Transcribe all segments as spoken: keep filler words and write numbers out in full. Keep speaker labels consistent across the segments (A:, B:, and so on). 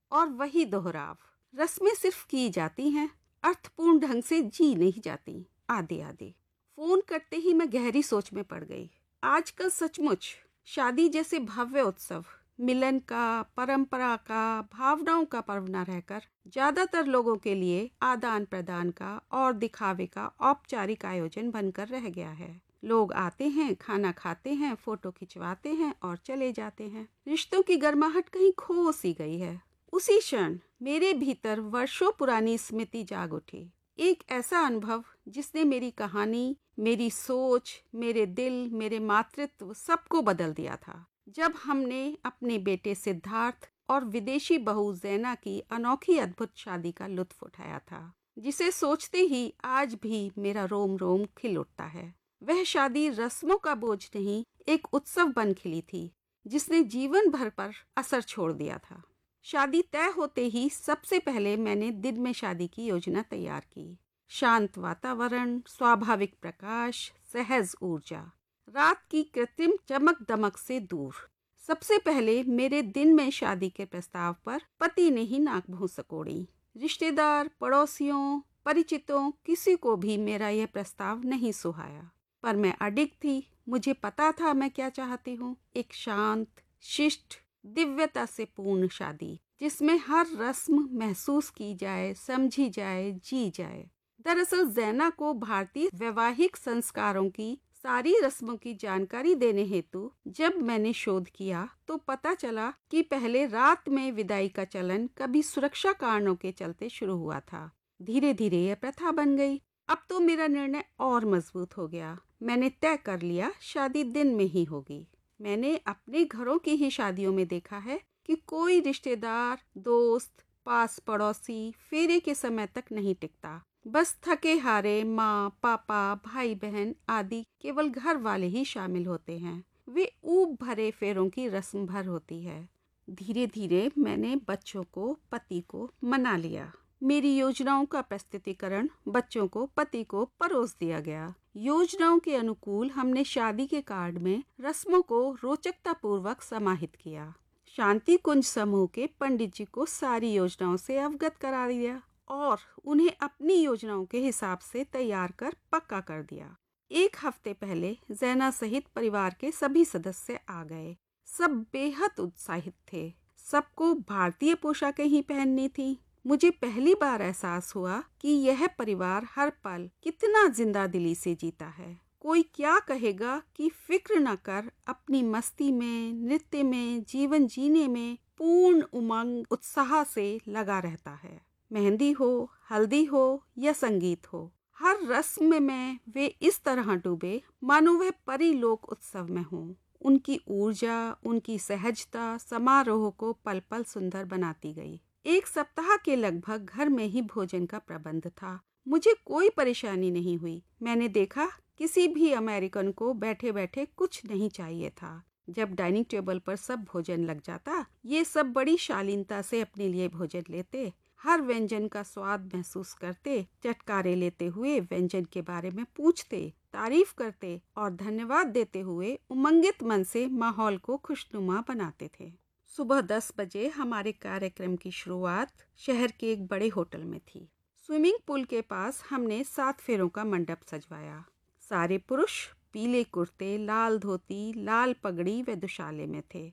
A: और वही दोहराव। रस्में सिर्फ की जाती हैं, अर्थपूर्ण ढंग से जी नहीं जाती। आदि आदि। फोन करते ही मैं गहरी सोच में पड़ गई। आजकल सचमुच शादी जैसे भव्य उत्सव, मिलन का, परंपरा का, भावनाओं का पर्व न रहकर ज्यादातर लोगों के लिए आदान प्रदान का और दिखावे का औपचारिक आयोजन बनकर रह गया है। लोग आते हैं, खाना खाते हैं, फोटो खिंचवाते हैं और चले जाते हैं। रिश्तों की गर्माहट कहीं खो सी गई है। उसी क्षण मेरे भीतर वर्षों पुरानी स्मृति जाग उठी। एक ऐसा अनुभव जिसने मेरी कहानी, मेरी सोच, मेरे दिल, मेरे मातृत्व सबको बदल दिया था। जब हमने अपने बेटे सिद्धार्थ और विदेशी बहू जैना की अनोखी अद्भुत शादी का लुत्फ उठाया था, जिसे सोचते ही आज भी मेरा रोम रोम खिल उठता है। वह शादी रस्मों का बोझ नहीं, एक उत्सव बन खिली थी, जिसने जीवन भर पर असर छोड़ दिया था। शादी तय होते ही सबसे पहले मैंने दिन में शादी की योजना तैयार की। शांत वातावरण, स्वाभाविक प्रकाश, सहज ऊर्जा, रात की कृत्रिम चमक दमक से दूर। सबसे पहले मेरे दिन में शादी के प्रस्ताव पर पति ने ही नाक भौं सकोड़ी। रिश्तेदार, पड़ोसियों, परिचितों, किसी को भी मेरा यह प्रस्ताव नहीं सुहाया। पर मैं अडिग थी। मुझे पता था मैं क्या चाहती हूँ। एक शांत, शिष्ट, दिव्यता से पूर्ण शादी, जिसमें हर रस्म महसूस की जाए, समझी जाए, जी जाए। दरअसल जैना को भारतीय वैवाहिक संस्कारों की सारी रस्मों की जानकारी देने हेतु जब मैंने शोध किया तो पता चला कि पहले रात में विदाई का चलन कभी सुरक्षा कारणों के चलते शुरू हुआ था। धीरे धीरे यह प्रथा बन गई। अब तो मेरा निर्णय और मजबूत हो गया। मैंने तय कर लिया, शादी दिन में ही होगी। मैंने अपने घरों की ही शादियों में देखा है कि कोई रिश्तेदार, दोस्त, पास पड़ोसी फेरे के समय तक नहीं टिकता। बस थके हारे माँ, पापा, भाई बहन आदि केवल घर वाले ही शामिल होते हैं। वे ऊब भरे फेरों की रस्म भर होती है। धीरे धीरे मैंने बच्चों को, पति को मना लिया। मेरी योजनाओं का प्रस्तुतिकरण बच्चों को, पति को परोस दिया गया। योजनाओं के अनुकूल हमने शादी के कार्ड में रस्मों को रोचकता पूर्वक समाहित किया। शांति कुंज समूह के पंडित जी को सारी योजनाओं से अवगत करा दिया और उन्हें अपनी योजनाओं के हिसाब से तैयार कर पक्का कर दिया। एक हफ्ते पहले जैना सहित परिवार के सभी सदस्य आ गए। सब बेहद उत्साहित थे। सबको भारतीय पोशाकें ही पहननी थी। मुझे पहली बार एहसास हुआ कि यह परिवार हर पल कितना जिंदा दिली से जीता है। कोई क्या कहेगा कि फिक्र न कर, अपनी मस्ती में, नृत्य में, जीवन जीने में पूर्ण उमंग उत्साह से लगा रहता है। मेहंदी हो, हल्दी हो या संगीत हो, हर रस्म में वे इस तरह डूबे मानो वह परीलोक उत्सव में हो। उनकी ऊर्जा, उनकी सहजता समारोह को पल पल सुंदर बनाती गई। एक सप्ताह के लगभग घर में ही भोजन का प्रबंध था। मुझे कोई परेशानी नहीं हुई। मैंने देखा किसी भी अमेरिकन को बैठे बैठे कुछ नहीं चाहिए था। जब डाइनिंग टेबल पर सब भोजन लग जाता, ये सब बड़ी शालीनता से अपने लिए भोजन लेते, हर व्यंजन का स्वाद महसूस करते, चटकारे लेते हुए व्यंजन के बारे में पूछते, तारीफ करते और धन्यवाद देते हुए उमंगित मन से माहौल को खुशनुमा बनाते थे। सुबह दस बजे हमारे कार्यक्रम की शुरुआत शहर के एक बड़े होटल में थी। स्विमिंग पूल के पास हमने सात फेरों का मंडप सजवाया। सारे पुरुष पीले कुर्ते, लाल धोती, लाल पगड़ी व दुशाले में थे।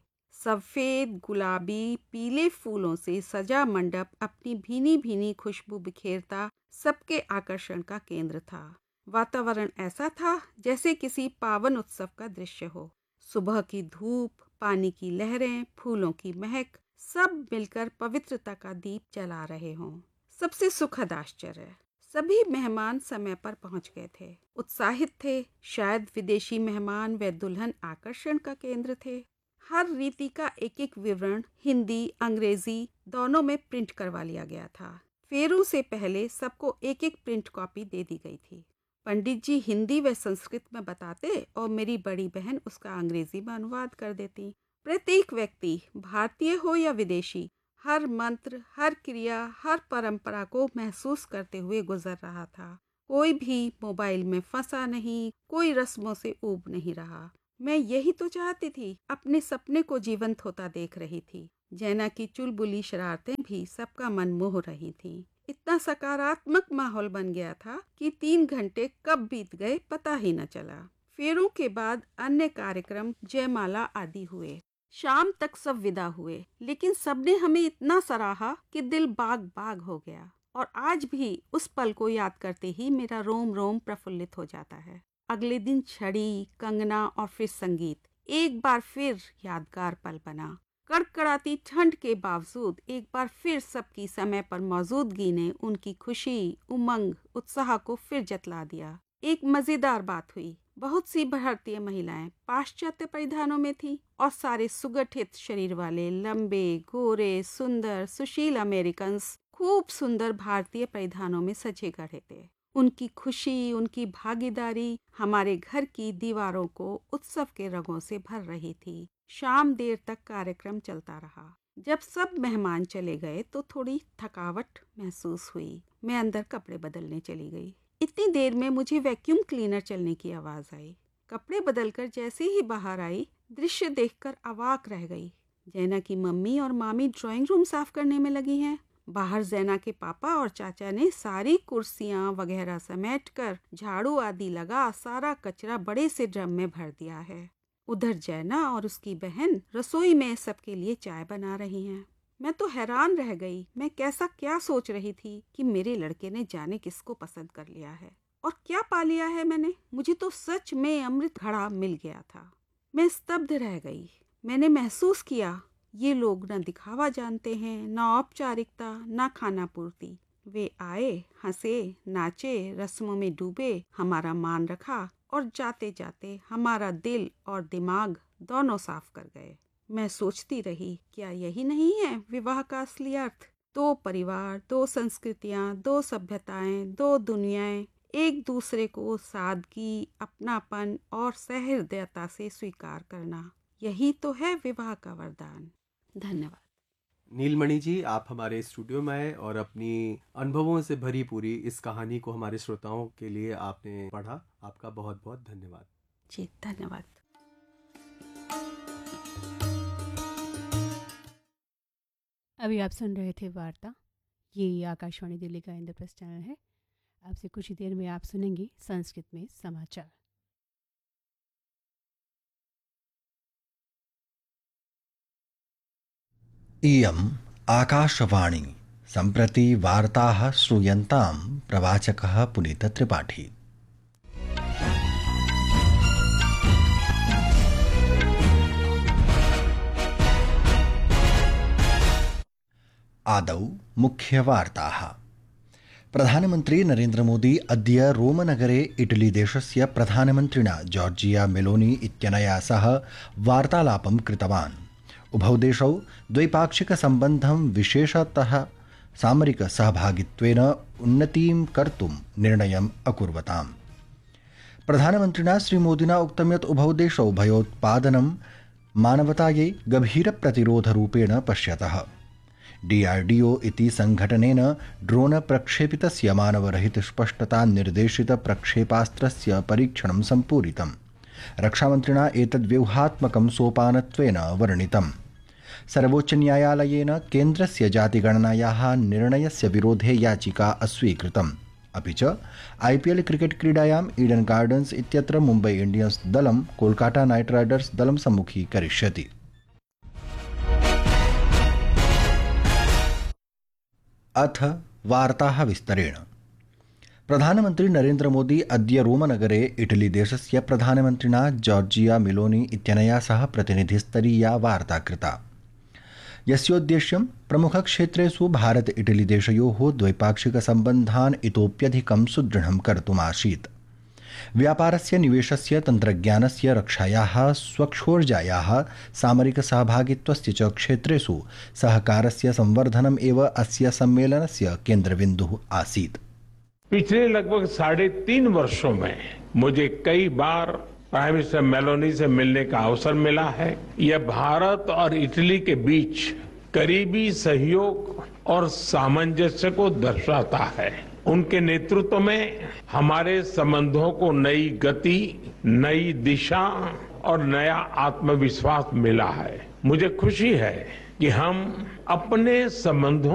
A: सफेद, गुलाबी, पीले फूलों से सजा मंडप अपनी भीनी भीनी खुशबू बिखेरता सबके आकर्षण का केंद्र था। वातावरण ऐसा था जैसे किसी पावन उत्सव का दृश्य हो। सुबह की धूप, पानी की लहरें, फूलों की महक, सब मिलकर पवित्रता का दीप जला रहे हों। सबसे सुखद आश्चर्य, सभी मेहमान समय पर पहुंच गए थे, उत्साहित थे। शायद विदेशी मेहमान व दुल्हन आकर्षण का केंद्र थे। हर रीति का एक एक विवरण हिंदी, अंग्रेजी दोनों में प्रिंट करवा लिया गया था। फेरों से पहले सबको एक एक प्रिंट कॉपी दे दी गई थी। पंडित जी हिंदी व संस्कृत में बताते और मेरी बड़ी बहन उसका अंग्रेजी में अनुवाद कर देती। प्रत्येक व्यक्ति, भारतीय हो या विदेशी, हर मंत्र, हर क्रिया, हर परंपरा को महसूस करते हुए गुजर रहा था। कोई भी मोबाइल में फंसा नहीं, कोई रस्मों से ऊब नहीं रहा। मैं यही तो चाहती थी, अपने सपने को जीवंत होता देख रही थी। जैना की चुलबुली शरारतें भी सबका मन मोह रही थीं। इतना सकारात्मक माहौल बन गया था कि तीन घंटे कब बीत गए पता ही न चला। फेरों के बाद अन्य कार्यक्रम, जयमाला आदि हुए। शाम तक सब विदा हुए, लेकिन सबने हमें इतना सराहा कि दिल बाग बाग हो गया। और आज भी उस पल को याद करते ही मेरा रोम रोम प्रफुल्लित हो जाता है। अगले दिन छड़ी, कंगना और फिर संगीत एक बार फिर यादगार पल बना। कड़कड़ाती ठंड के बावजूद एक बार फिर सबकी समय पर मौजूदगी ने उनकी खुशी, उमंग, उत्साह को फिर जतला दिया। एक मजेदार बात हुई। बहुत सी भारतीय महिलाएं पाश्चात्य परिधानों में थीं और सारे सुगठित शरीर वाले, लंबे, गोरे, सुंदर, सुशील अमेरिकन खूब सुंदर भारतीय परिधानों में सजे गढ़े थे। उनकी खुशी, उनकी भागीदारी हमारे घर की दीवारों को उत्सव के रंगों से भर रही थी। शाम देर तक कार्यक्रम चलता रहा। जब सब मेहमान चले गए तो थोड़ी थकावट महसूस हुई। मैं अंदर कपड़े बदलने चली गई। इतनी देर में मुझे वैक्यूम क्लीनर चलने की आवाज आई। कपड़े बदलकर जैसे ही बाहर आई, दृश्य देखकर अवाक रह गई। जैना की मम्मी और मामी ड्राइंग रूम साफ करने में लगी हैं। बाहर जैना के पापा और चाचा ने सारी कुर्सियां वगैरह समेटकर झाड़ू आदि लगा सारा कचरा बड़े से ड्रम में भर दिया है। उधर जैना और उसकी बहन रसोई में सबके लिए चाय बना रही हैं। मैं तो हैरान रह गई। मैं कैसा क्या सोच रही थी कि मेरे लड़के ने जाने किसको पसंद कर लिया है और क्या पा लिया है मैंने। मुझे तो सच में अमृत घड़ा मिल गया था। मैं स्तब्ध रह गई। मैंने महसूस किया ये लोग न दिखावा जानते हैं, न औपचारिकता, न खाना पूर्ति। वे आए, हंसे, नाचे, रस्मों में डूबे, हमारा मान रखा और जाते जाते हमारा दिल और दिमाग दोनों साफ कर गए। मैं सोचती रही, क्या यही नहीं है विवाह का असली अर्थ? दो परिवार, दो संस्कृतियां, दो सभ्यताएं, दो दुनियाएं एक दूसरे को सादगी, अपनापन और सहृदयता से स्वीकार करना। यही तो है विवाह का वरदान। धन्यवाद।
B: नीलमणि जी, आप हमारे स्टूडियो में आए और अपनी अनुभवों से भरी पूरी इस कहानी को हमारे श्रोताओं के लिए आपने पढ़ा। आपका बहुत बहुत धन्यवाद।
A: जी धन्यवाद।
C: अभी आप सुन रहे थे वार्ता। ये आकाशवाणी दिल्ली का इंद्रप्रस्थ चैनल है। आपसे कुछ ही देर में आप सुनेंगे संस्कृत में समाचार।
D: इयम् आकाशवाणी। सम्प्रति वार्ताः श्रूयन्तां प्रवाचकः पुनीतत्रिपाठी। आदौ मुख्यवार्ताः। प्रधानमन्त्री नरेन्द्र मोदी अद्य रोमनगरे इटली देशस्य प्रधानमन्त्रिणा जॉर्जिया मेलोनी इत्यनया सह वार्तालापं कृतवान्। उभौ देशौ द्वैपाक्षिकसम्बन्धं विशेषतः सामरिकसहभागित्वेन उन्नतिं कर्तुं निर्णयम् अकुर्वताम्। प्रधानमन्त्रिणा श्रीमोदिना उक्तं यत् उभौ देशौ भयोत्पादनं मानवतायै गभीरप्रतिरोधरूपेण पश्यतः। डीआरडीओ इति संघटनेन ड्रोन प्रक्षेपितस्य मानवरहितस्पष्टता निर्देशित प्रक्षेपास्त्रस्य परीक्षणं सम्पूरितम्। रक्षामन्त्रिणा एतद् व्यूहात्मकं सोपानत्वेन वर्णितम्। सर्वोच्चन्यायालयेन केन्द्रस्य जातिगणनायाः निर्णयस्य विरोधे याचिका अस्वीकृतम्। अपि च आईपीएल क्रिकेट क्रीडायाम् ईडन गार्डन्स् इत्यत्र मुम्बै इंडियन्स् दलं कोलकाता नाइट राइडर्स् दलं सम्मुखीकरिष्यति। अथ वार्ताः विस्तरेण। प्रधानमन्त्री नरेन्द्र मोदी अद्य रोमनगरे इटली देशस्य प्रधानमन्त्रिणा जॉर्जिया मेलोनी इत्यनया सह प्रतिनिधिस्तरीया वार्ता कृता, यस्योद्देश्यं प्रमुखक्षेत्रेषु भारत इटली देशयोः द्वैपाक्षिकसम्बन्धान् इतोप्यधिकं सुदृढं कर्तुमासीत्। व्यापारस्य, निवेशस्य, तन्त्रज्ञानस्य, रक्षायाः, स्वच्छोर्जायाः, सामरिकसहभागित्वस्य च क्षेत्रेषु सहकारस्य संवर्धनम् एव अस्य सम्मेलनस्य केन्द्रबिन्दुः आसीत्।
E: पिछले लगभग साढ़े तीन वर्षों में मुझे कई बार प्राइम मिनिस्टर मेलोनी से मिलने का अवसर मिला है। यह भारत और इटली के बीच करीबी सहयोग और सामंजस्य को दर्शाता है। उनके नेतृत्व में हमारे संबंधों को नई गति, नई दिशा और नया आत्मविश्वास मिला है। मुझे खुशी है कि हम अपने संबंधों